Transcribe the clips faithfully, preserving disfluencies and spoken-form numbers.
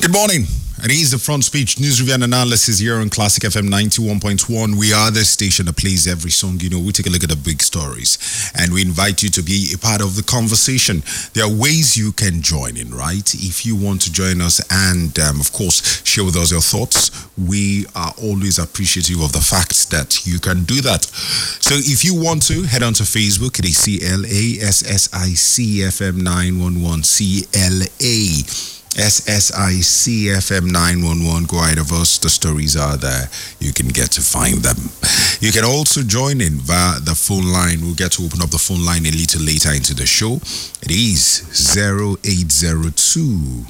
Good morning. It is the Front Speech News Review and Analysis here on Classic F M ninety-one point one. We are the station that plays every song. You know, we take a look at the big stories and we invite you to be a part of the conversation. There are ways you can join in, right? If you want to join us and, um, of course, share with us your thoughts, we are always appreciative of the fact that you can do that. So if you want to, head on to Facebook. It is C L A S S I C F M nine one one. C L A S S I C F M nine one one. Go ahead of us. The stories are there. You can get to find them. You can also join in via the phone line. We'll get to open up the phone line a little later into the show. It is zero eight zero two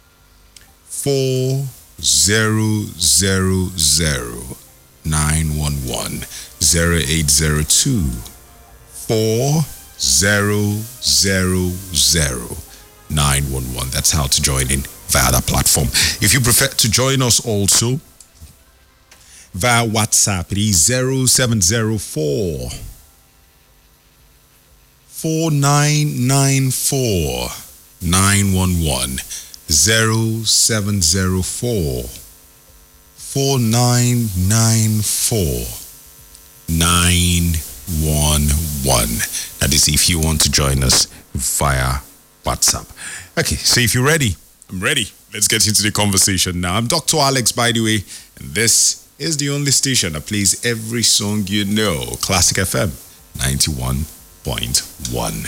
four zero zero zero nine one one. zero eight zero two four zero zero zero nine one one. That's how to join in via that platform. If you prefer to join us also via WhatsApp, it is zero seven zero four four nine nine four nine one one. zero seven zero four four nine nine four nine one one. That is if you want to join us via WhatsApp. Okay, so if you're ready, I'm ready. Let's get into the conversation now. I'm Doctor Alex, by the way, and this is the only station that plays every song you know. Classic F M ninety-one point one.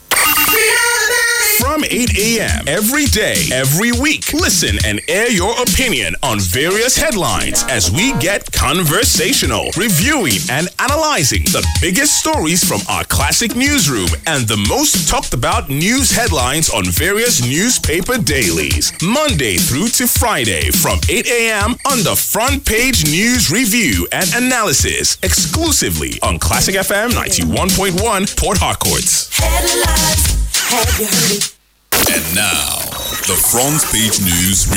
From eight a.m. every day, every week, listen and air your opinion on various headlines as we get conversational, reviewing and analyzing the biggest stories from our classic newsroom and the most talked about news headlines on various newspaper dailies. Monday through to Friday from eight a.m. on the Front Page News Review and Analysis, exclusively on Classic F M ninety-one point one Port Harcourt. Headlines. Have you heard it? And now, the Front Page News